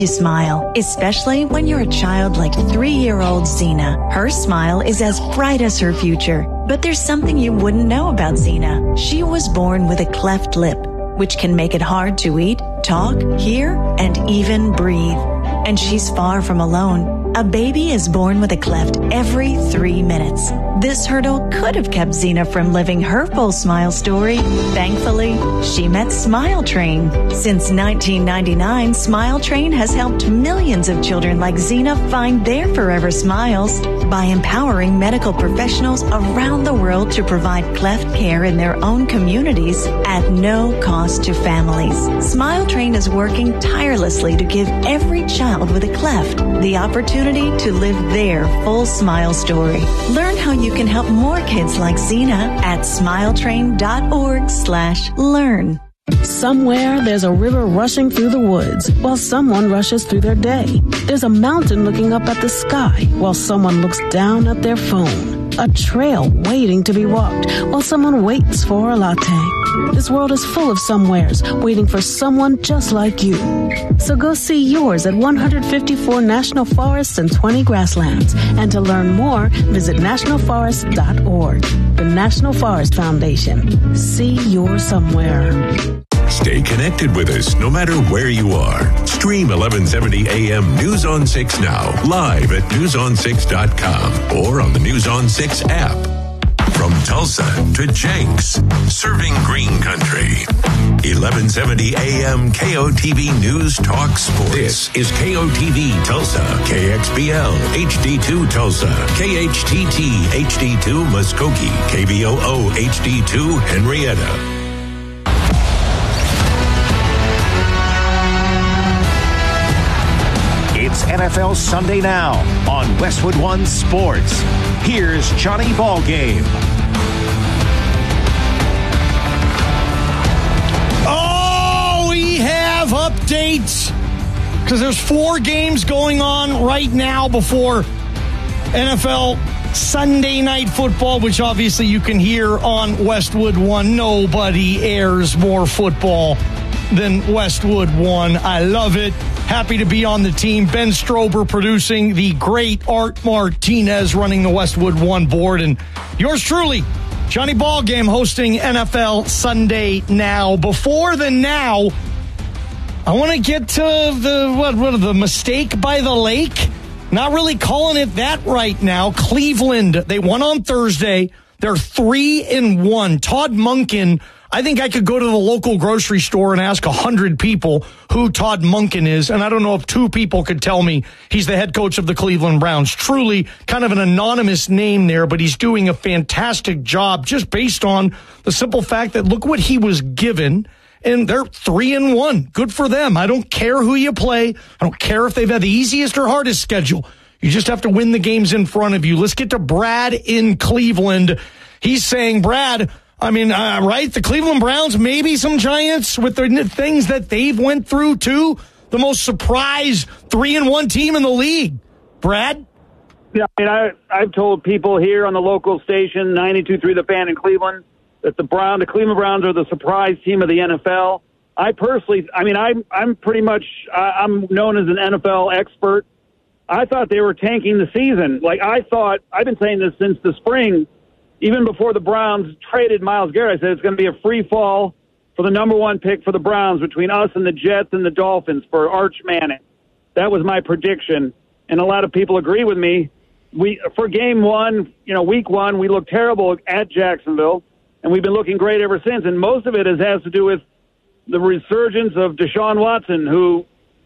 You smile, especially when you're a child like 3-year-old Zena. Her smile is as bright as her future. But there's something you wouldn't know about Zena. She was born with a cleft lip, which can make it hard to eat, talk, hear, and even breathe. And she's far from alone. A baby is born with a cleft every 3 minutes. This hurdle could have kept Zena from living her full smile story. Thankfully, she met Smile Train. Since 1999, Smile Train has helped millions of children like Zena find their forever smiles by empowering medical professionals around the world to provide cleft care in their own communities at no cost to families. Smile Train is working tirelessly to give every child with a cleft the opportunity to live their full smile story. Learn how you can help more kids like Zena at smiletrain.org/learn. Somewhere there's a river rushing through the woods while someone rushes through their day. There's a mountain looking up at the sky while someone looks down at their phone. A trail waiting to be walked while someone waits for a latte. This world is full of somewheres waiting for someone just like you. So go see yours at 154 national forests and 20 grasslands. And to learn more, visit nationalforest.org. The National Forest Foundation. See your somewhere. Stay connected with us no matter where you are. Stream 1170 AM News on 6 now, live at newson6.com or on the News on 6 app. From Tulsa to Jenks, serving Green Country. 1170 AM KOTV News Talk Sports. This is KOTV Tulsa, KXPL HD2 Tulsa, KHTT HD2 Muskogee, KVOO HD2 Henrietta. It's NFL Sunday Now on Westwood One Sports. Here's Johnny Ballgame. Oh, we have updates because there's 4 games going on right now before NFL Sunday Night Football, which obviously you can hear on Westwood One. Nobody airs more football than Westwood One. I love it. Happy to be on the team. Ben Strober producing, the great Art Martinez running the Westwood One board, and yours truly, Johnny Ballgame, hosting NFL Sunday Now. Before the now, I want to get to the mistake by the lake. Not really calling it that right now. Cleveland, they won on Thursday. They're 3-1. Todd Monken, I think I could go to the local grocery store and ask 100 people who Todd Monken is, and I don't know if 2 people could tell me he's the head coach of the Cleveland Browns. Truly kind of an anonymous name there, but he's doing a fantastic job just based on the simple fact that look what he was given, and they're 3-1. Good for them. I don't care who you play. I don't care if they've had the easiest or hardest schedule. You just have to win the games in front of you. Let's get to Brad in Cleveland. He's saying, Brad, right? The Cleveland Browns, maybe some Giants with the things that they've went through too. The most surprise 3-1 team in the league. Brad? Yeah, I've told people here on the local station, 92.3 The Fan in Cleveland, that the Cleveland Browns are the surprise team of the NFL. I personally, I'm pretty much, I'm known as an NFL expert. I thought they were tanking the season. I've been saying this since the spring. Even before the Browns traded Myles Garrett, I said it's going to be a free fall for the number 1 pick for the Browns between us and the Jets and the Dolphins for Arch Manning. That was my prediction, and a lot of people agree with me. For game 1, week 1, we looked terrible at Jacksonville, and we've been looking great ever since. And most of it has to do with the resurgence of Deshaun Watson, who,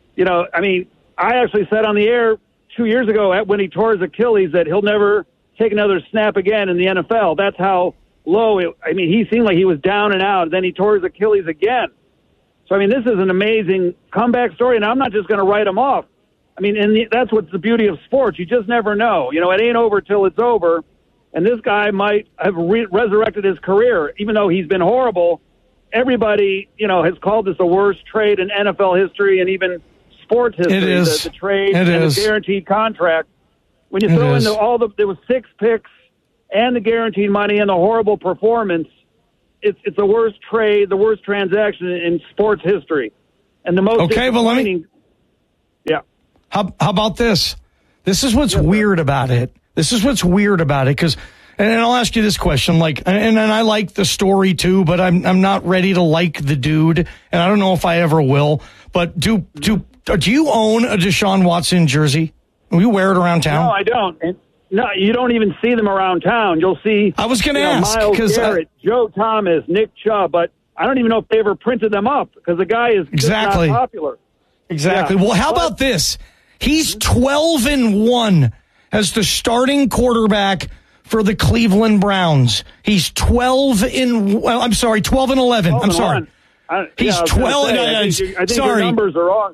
I actually said on the air 2 years ago when he tore his Achilles that he'll never take another snap again in the NFL. That's how low he seemed like he was down and out. Then he tore his Achilles again. So, this is an amazing comeback story, and I'm not just going to write him off. That's what's the beauty of sports. You just never know. It ain't over till it's over, and this guy might have resurrected his career. Even though he's been horrible, everybody, has called this the worst trade in NFL history and even sports history. It is. The trade and the guaranteed contract. When you throw in there was 6 picks and the guaranteed money and the horrible performance, it's the worst trade, the worst transaction in sports history. And the most disappointing. Yeah. How about this? This is what's weird about it. Because, and I'll ask you this question, and I like the story too, but I'm not ready to like the dude, and I don't know if I ever will. But do you own a Deshaun Watson jersey? Will you wear it around town? No, I don't. No, you don't even see them around town. You'll see. I was going to ask Myles Garrett, Joe Thomas, Nick Chubb, but I don't even know if they ever printed them up because the guy is just not popular. Exactly. Yeah. Well, how about this? He's 12-1 as the starting quarterback for the Cleveland Browns. He's 12-11. I'm sorry. He's 12. I think your numbers are wrong.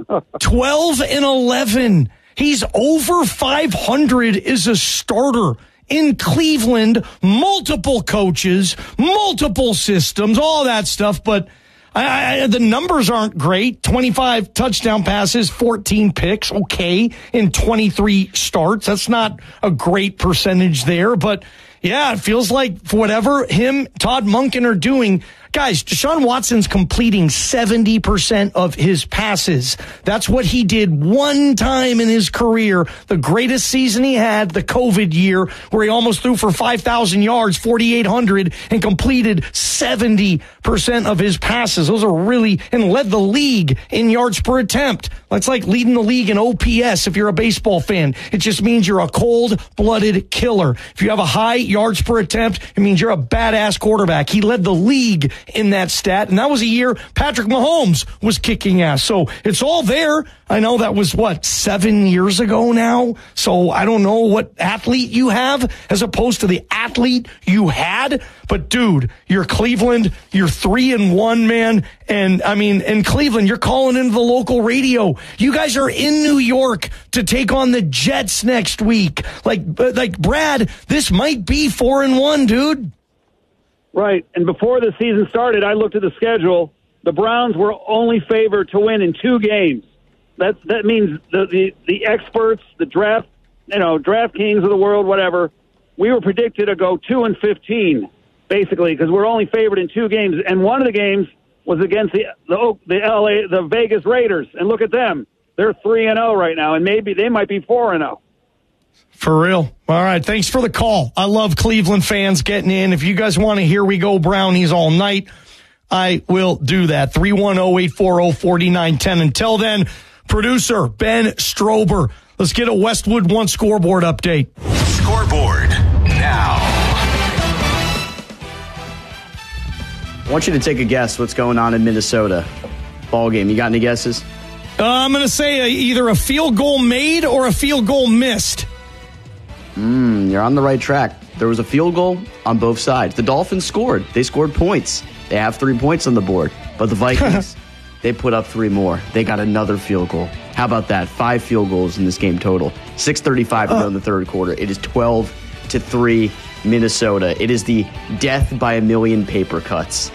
12-11. He's over 500 as a starter in Cleveland. Multiple coaches, multiple systems, all that stuff. But the numbers aren't great. 25 touchdown passes, 14 picks. Okay, in 23 starts. That's not a great percentage there. But, yeah, it feels like for whatever Todd Monken are doing, guys, Deshaun Watson's completing 70% of his passes. That's what he did one time in his career. The greatest season he had, the COVID year, where he almost threw for 5,000 yards, 4,800, and completed 70% of his passes. Those are really, and led the league in yards per attempt. That's like leading the league in OPS if you're a baseball fan. It just means you're a cold-blooded killer. If you have a high yards per attempt, it means you're a badass quarterback. He led the league in that stat, and that was a year Patrick Mahomes was kicking ass. So it's all there. I know that was, 7 years ago now? So I don't know what athlete you have as opposed to the athlete you had. But, dude, you're Cleveland. You're 3-1, man. And, in Cleveland, you're calling into the local radio. You guys are in New York to take on the Jets next week. Like Brad, this might be 4-1, dude. Right. And before the season started, I looked at the schedule. The Browns were only favored to win in 2 games. That means the experts, the DraftKings of the world, whatever, we were predicted to go 2-15, basically, because we're only favored in 2 games. And one of the games was against the Vegas Raiders. And look at them. They're 3-0 right now, and maybe they might be 4-0. For real. All right. Thanks for the call. I love Cleveland fans getting in. If you guys want to hear we go Brownies all night, I will do that. 310-840-4910. Until then, producer Ben Strober. Let's get a Westwood One scoreboard update. Scoreboard now. I want you to take a guess what's going on in Minnesota. Ball game. You got any guesses? I'm going to say either a field goal made or a field goal missed. You're on the right track. There was a field goal on both sides. The Dolphins scored. They scored points. They have 3 points on the board. But the Vikings, they put up 3 more. They got another field goal. How about that? 5 field goals in this game total. 6:35 to go in the third quarter. It is 12-3 Minnesota. It is the death by a million paper cuts.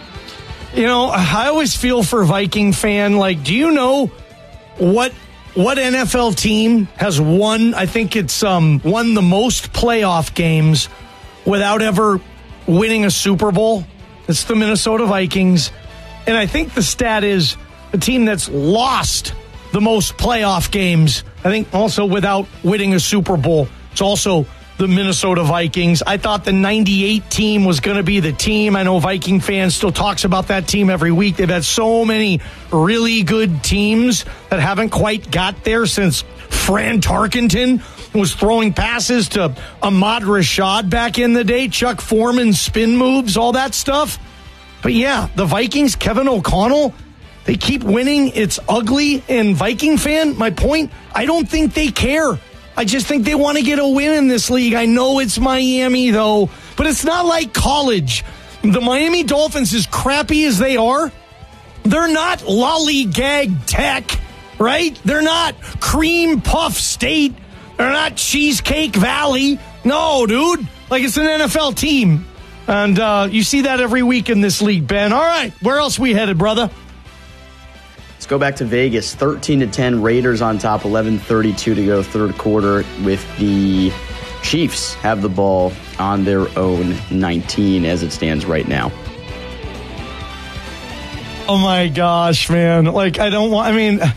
I always feel for Viking fan. Do you know what NFL team has won? I think it's won the most playoff games without ever winning a Super Bowl. It's the Minnesota Vikings. And I think the stat is the team that's lost the most playoff games, I think also without winning a Super Bowl. It's also the Minnesota Vikings. I thought the 98 team was going to be the team. I know Viking fans still talks about that team every week. They've had so many really good teams that haven't quite got there since Fran Tarkenton was throwing passes to Ahmad Rashad back in the day, Chuck Foreman spin moves, all that stuff. But yeah, the Vikings, Kevin O'Connell, they keep winning. It's ugly. And Viking fan, my point, I don't think they care. I just think they want to get a win in this league. I know it's Miami, though, but it's not like college. The Miami Dolphins, as crappy as they are, they're not lollygag Tech, right? They're not Cream Puff State. They're not Cheesecake Valley. No, dude. It's an NFL team. And you see that every week in this league, Ben. All right, where else we headed, brother? Let's go back to Vegas. 13-10 Raiders on top. 11:32 to go third quarter with the Chiefs have the ball on their own 19 as it stands right now. Oh, my gosh, man.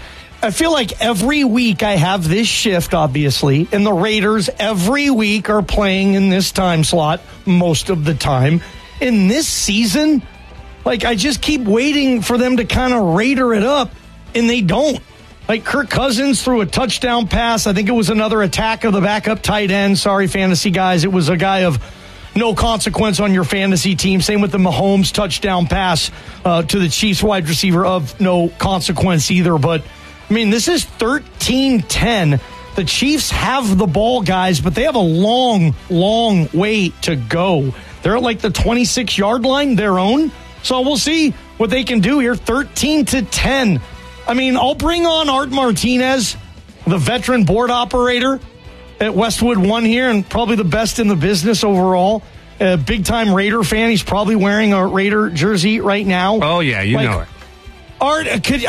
I feel like every week I have this shift, obviously, and the Raiders every week are playing in this time slot most of the time. In this season, like, I just keep waiting for them to kind of Raider it up, and they don't. Like, Kirk Cousins threw a touchdown pass. I think it was another attack of the backup tight end. Sorry, fantasy guys. It was a guy of no consequence on your fantasy team. Same with the Mahomes touchdown pass to the Chiefs wide receiver of no consequence either. But, I mean, this is 13-10. The Chiefs have the ball, guys, but they have a long, long way to go. They're at like the 26-yard line, their own. So we'll see what they can do here. 13-10. I mean, I'll bring on Art Martinez, the veteran board operator at Westwood One here, and probably the best in the business overall. A big-time Raider fan. He's probably wearing a Raider jersey right now. Oh, yeah, you know it. Art, if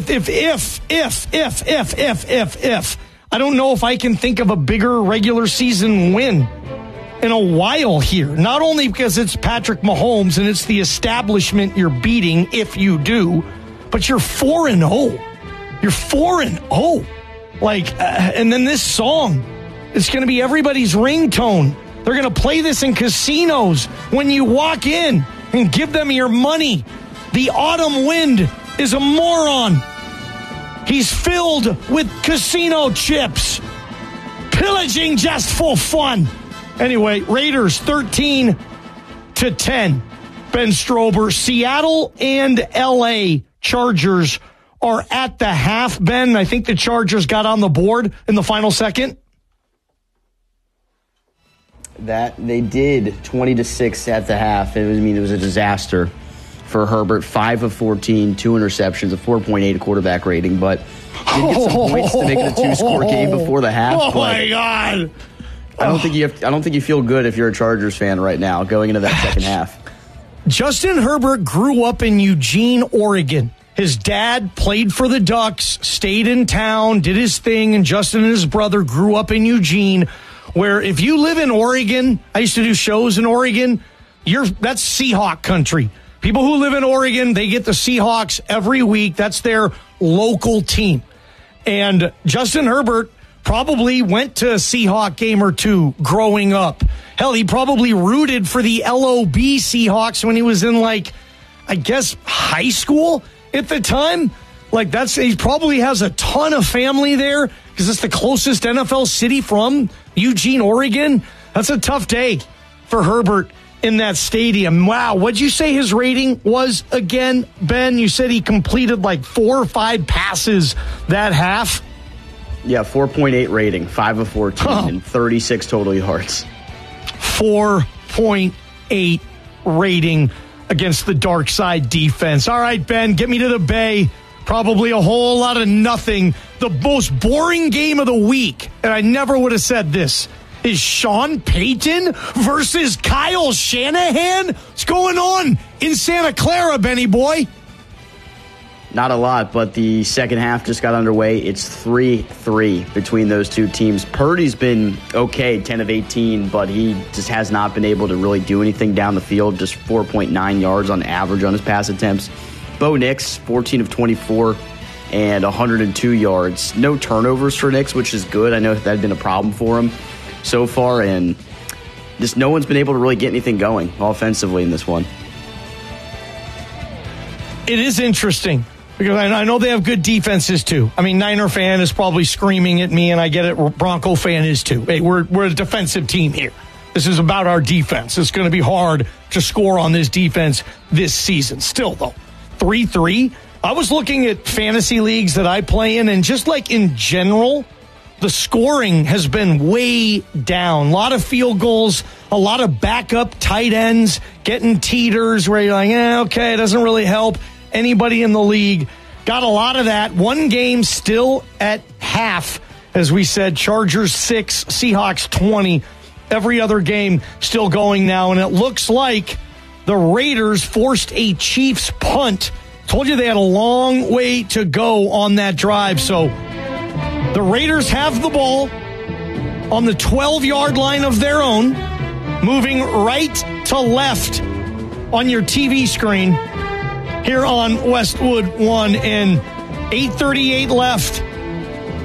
I don't know if I can think of a bigger regular season win in a while here. Not only because it's Patrick Mahomes and it's the establishment you're beating if you do, but you're 4-0. You're 4-0. Like, and then this song, it's going to be everybody's ringtone. They're going to play this in casinos when you walk in and give them your money. The autumn wind is a moron. He's filled with casino chips, pillaging just for fun. Anyway, Raiders 13-10. Ben Strober, Seattle and LA Chargers are at the half. Ben, I think the Chargers got on the board in the final second. That they did, 20-6 at the half. It was a disaster for Herbert. 5 of 14, 2 interceptions, a 4.8 quarterback rating, but did get some points to make it a 2-score game before the half. Oh my God! I don't think you feel good if you're a Chargers fan right now going into that second half. Justin Herbert grew up in Eugene, Oregon. His dad played for the Ducks, stayed in town, did his thing, and Justin and his brother grew up in Eugene, where if you live in Oregon, I used to do shows in Oregon, that's Seahawk country. People who live in Oregon, they get the Seahawks every week. That's their local team. And Justin Herbert probably went to a Seahawk game or two growing up. Hell, he probably rooted for the LOB Seahawks when he was in, like, I guess, high school at the time. Like, he probably has a ton of family there because it's the closest NFL city from Eugene, Oregon. That's a tough day for Herbert in that stadium. Wow, what'd you say his rating was again, Ben? You said he completed like 4 or 5 passes that half? Yeah, 4.8 rating, 5 of 14, and 36 total yards. 4.8 rating against the dark side defense. All right, Ben, get me to the Bay. Probably a whole lot of nothing. The most boring game of the week, and I never would have said this, is Sean Payton versus Kyle Shanahan. What's going on in Santa Clara, Benny boy? Not a lot, but the second half just got underway. It's 3-3 between those two teams. Purdy's been okay, 10 of 18, but he just has not been able to really do anything down the field, just 4.9 yards on average on his pass attempts. Bo Nix, 14 of 24 and 102 yards. No turnovers for Nix, which is good. I know that had been a problem for him so far, and just no one's been able to really get anything going offensively in this one. It is interesting because I know they have good defenses too. I mean, Niner fan is probably screaming at me, and I get it. Bronco fan is too. Hey, we're a defensive team here. This is about our defense. It's going to be hard to score on this defense this season. Still, though, 3-3. I was looking at fantasy leagues that I play in, and just like in general, the scoring has been way down. A lot of field goals, a lot of backup tight ends getting teeters where you're like, okay, it doesn't really help anybody in the league. Got a lot of that. One game still at half, as we said, Chargers 6, Seahawks 20. Every other game still going now, and it looks like the Raiders forced a Chiefs punt. Told you they had a long way to go on that drive, so the Raiders have the ball on the 12-yard line of their own, moving right to left on your TV screen here on Westwood One. And 8:38 left.